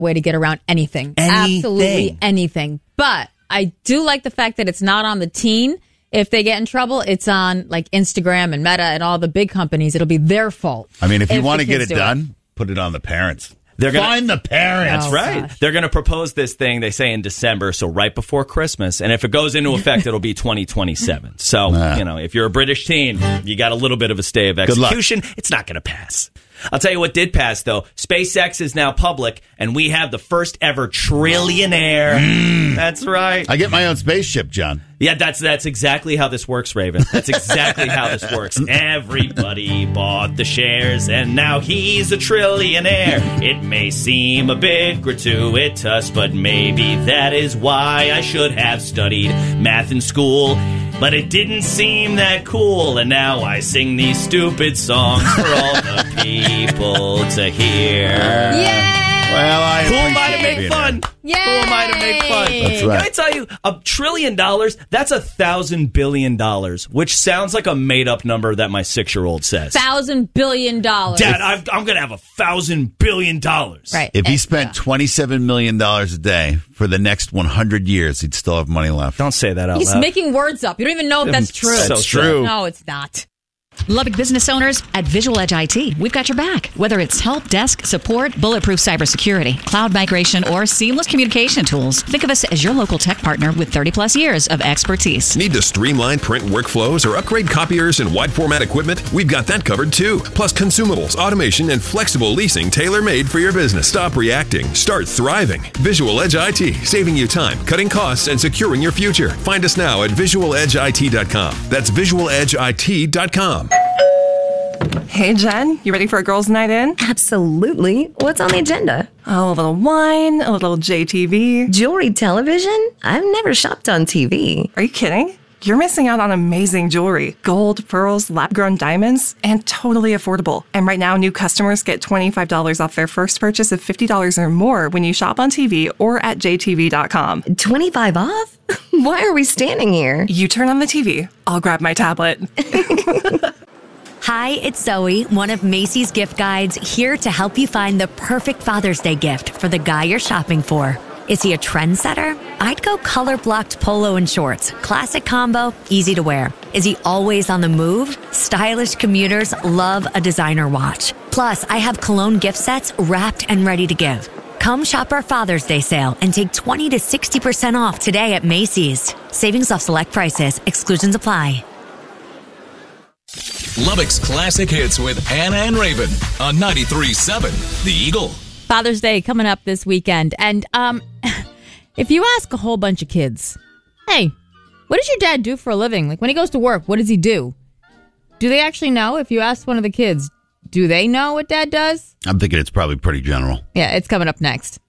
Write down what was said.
way to get around anything. Absolutely anything. But I do like the fact that it's not on the teen. If they get in trouble, it's on like Instagram and Meta and all the big companies. It'll be their fault. I mean, if you want to get it done, put it on the parents. Find the parents. That's right. Gosh. They're going to propose this thing, they say, in December, so right before Christmas. And if it goes into effect, it'll be 2027. So, if you're a British teen, you got a little bit of a stay of execution. It's not going to pass. I'll tell you what did pass, though. SpaceX is now public, and we have the first ever trillionaire. That's right. I get my own spaceship, John. Yeah, that's exactly how this works, Raven. That's exactly how this works. Everybody bought the shares, and now he's a trillionaire. It may seem a bit gratuitous, but maybe that is why I should have studied math in school. But it didn't seem that cool, and now I sing these stupid songs for all the people to hear. Yay! Well, Who am I to make fun? Yay! Who am I to make fun? That's right. Can I tell you, $1 trillion, that's $1,000 billion, which sounds like a made-up number that my 6-year-old says. $1,000 billion. Dad, I'm going to have $1,000 billion. Right. If he spent $27 million a day for the next 100 years, he'd still have money left. Don't say that out He's loud. making words up. You don't even know if that's true. That's true. No, it's not. Lubbock business owners, at Visual Edge IT, we've got your back. Whether it's help, desk, support, bulletproof cybersecurity, cloud migration, or seamless communication tools, think of us as your local tech partner with 30-plus years of expertise. Need to streamline print workflows or upgrade copiers and wide format equipment? We've got that covered too. Plus consumables, automation, and flexible leasing tailor-made for your business. Stop reacting. Start thriving. Visual Edge IT, saving you time, cutting costs, and securing your future. Find us now at visualedgeit.com. That's visualedgeit.com. Hey, Jen, you ready for a girls' night in? Absolutely. What's on the agenda? Oh, a little wine, a little JTV. Jewelry television? I've never shopped on TV. Are you kidding? You're missing out on amazing jewelry. Gold, pearls, lab-grown diamonds, and totally affordable. And right now, new customers get $25 off their first purchase of $50 or more when you shop on TV or at jtv.com. 25 off? Why are we standing here? You turn on the TV. I'll grab my tablet. Hi, it's Zoe, one of Macy's gift guides, here to help you find the perfect Father's Day gift for the guy you're shopping for. Is he a trendsetter? I'd go color-blocked polo and shorts. Classic combo, easy to wear. Is he always on the move? Stylish commuters love a designer watch. Plus, I have cologne gift sets wrapped and ready to give. Come shop our Father's Day sale and take 20 to 60% off today at Macy's. Savings off select prices. Exclusions apply. Lubbock's Classic Hits with Anna and Raven on 93.7 The Eagle. Father's Day coming up this weekend. And if you ask a whole bunch of kids, hey, what does your dad do for a living? Like when he goes to work, what does he do? Do they actually know? If you ask one of the kids, do they know what dad does? I'm thinking it's probably pretty general. Yeah, it's coming up next.